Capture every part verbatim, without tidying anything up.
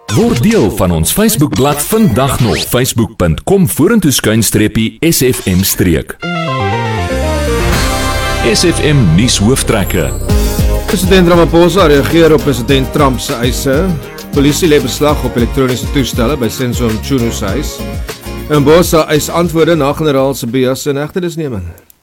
Word deel van ons Facebookblad vandag nog. facebook punt com vorentoe skuinstreepie S F M streek. S F M nuus hooftrekke. President Ramaphosa reageer op president Trump se eise. Polisie lê beslag op elektroniese toestelle by Senzo Mchunu se huis. En Bosa eis antwoorde na generaal Sibiya se hegtenisneming.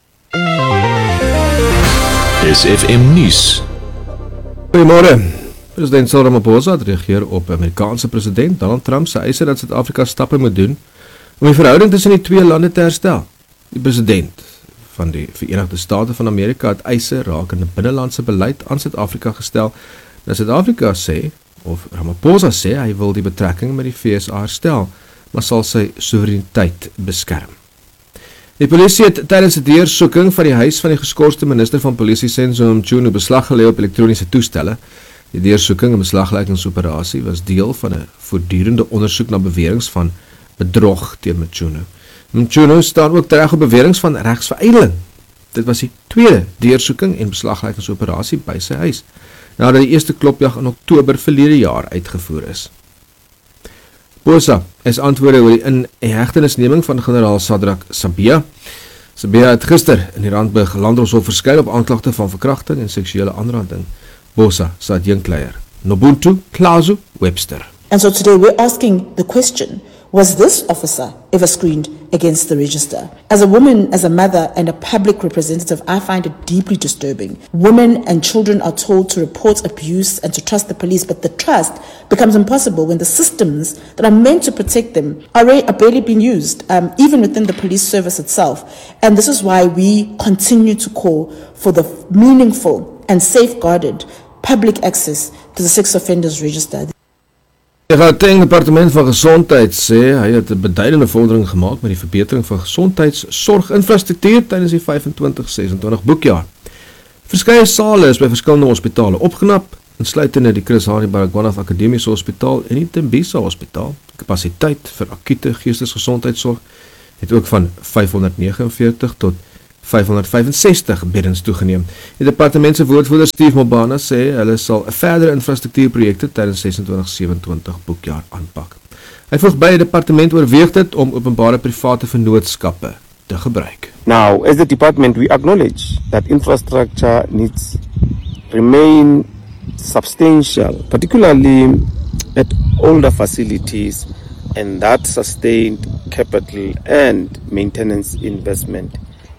S F M nuus. Goeiemôre. President Cyril Ramaphosa het reageer op Amerikaanse president Donald Trump se eise dat Suid-Afrika stappe moet doen om die verhouding tussen die twee lande te herstel. Die president van die Verenigde State van Amerika het eise rakende binnelandse beleid aan Suid-Afrika gestel. Nou Suid-Afrika sê, of Ramaphosa sê, hy wil die betrekking met die V S A herstel, maar sal sy soewereiniteit beskerm. Die polisie het tydens 'n deursoeking van die huis van die geskorste minister van polisie Senzo Mchunu beslag gelê op elektroniese toestelle. Die deursoeking en beslagleggingsoperasie was deel van 'n voortdurende ondersoek na beweringe van bedrog teen Mchunu. Mchunu staan ook tereg op beweringe van regsverydeling. Dit was die tweede deursoeking en beslagleggingsoperasie by sy huis, nadat die eerste klopjag in Oktober verlede jaar uitgevoer is. Bosa is antwoorde oor die inhegtenisneming van generaal Sadrak Sibiya. Sibiya het gister in die Randburg Landdroshof verskyn op aanklagte van verkrachting en seksuele aanranding. Bosa se adjunkleier, Nobuntu Klazu Webster. And so today we're asking the question, was this officer ever screened against the register? As a woman, as a mother, and a public representative, I find it deeply disturbing. Women and children are told to report abuse and to trust the police, but the trust becomes impossible when the systems that are meant to protect them are, are barely being used, um, even within the police service itself. And this is why we continue to call for the meaningful and safeguarded public access to the sex offenders register. Die Gauteng Departement van Gesondheid sê hy het 'n beduidende vordering gemaak met die verbetering van gesondheidsorginfrastruktuur tydens die vyf twintig ses en twintig boekjaar. Verskeie sale is by verskillende hospitale opgenap, insluitende die Chris Hani Baragwanath Akademiese Hospitaal en die Tembisa Hospitaal. Kapasiteit vir akute geestesgesondheidsorg het ook van vyfhonderdnegenenveertig tot vyfhonderdvyfensestig beddens toegeneem. Die departement se woordvoerder Steve Mobana sê hulle sal verdere infrastruktuurprojekte tydens ses twintig sewentydig boekjaar aanpak. Hy voeg by die departement oorweeg dit om openbare private vennootskappe te gebruik. Now, as the department, we acknowledge that infrastructure needs remain substantial, particularly at older facilities, and that sustained capital and maintenance investment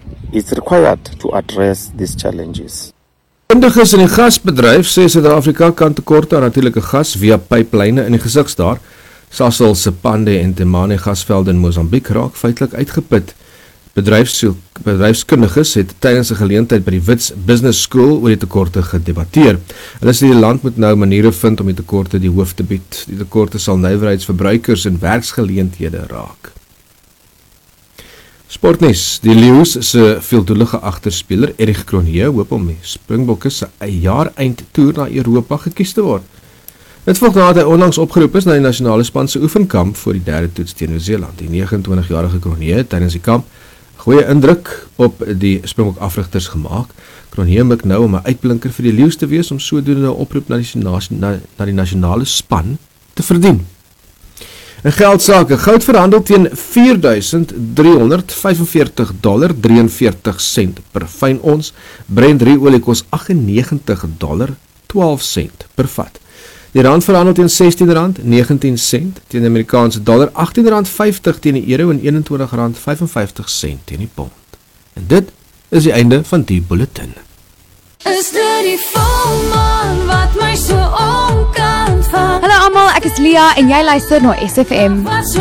is required to address these challenges. Kundiges in die gasbedryf sê Suid-Afrika kan tekorte aan natuurlike gas via pyplyne in die gesig staar. Sasol se Pande en Temane gasvelde in Mosambiek raak feitelik uitgeput. Bedryfs, bedryfskundiges het tydens 'n geleentheid by die Wits Business School oor die tekorte gedebatteer. Hulle sê die land moet nou maniere vind om die tekorte die hoof te bied. Die tekorte sal nywerheidsverbruikers en werksgeleenthede raak. Sportnuus, die Lions se veeldoelige agterspeler Erich Cronje hoop om die Springbokke se jaar-eindtoer na Europa gekies te word. Dit volg nadat hy onlangs opgeroep is na die nasionale span se oefenkamp vir die derde toets teen Nieu-Seeland. Die negenentwintigjarige Cronje het tydens die kamp goeie indruk op die Springbok afrigters gemaak. Cronje mik nou om 'n uitblinker vir die Lions te wees om sodoende 'n oproep na die, na, na die nasionale span te verdien. In geldsake, goud verhandel teen vier duisend driehonderdvyfenveertig dollar drieënveertig sent per fyn ons. Brent olie kos agtennegentig dollar twaalf sent per vat. Die rand verhandel teen sestien rand negentien sent teen die Amerikaanse dollar, agttien rand vyftig teen die euro en eenentwintig rand vyfenvyftig sent teen die pond. En dit is die einde van die bulletin. Is dit die volmaan wat my so omkant van? Hallo almal, ek is Lia en jy luister na S F M.